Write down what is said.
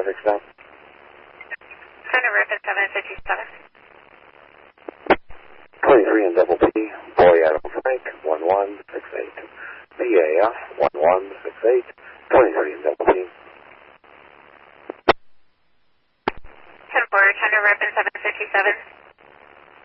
traffic stop? Center Ripon 757. 23 and double P, Boy Adam Frank, 1168. BAF, 1168, 23 and double P. 10-4, Center Ripon 757.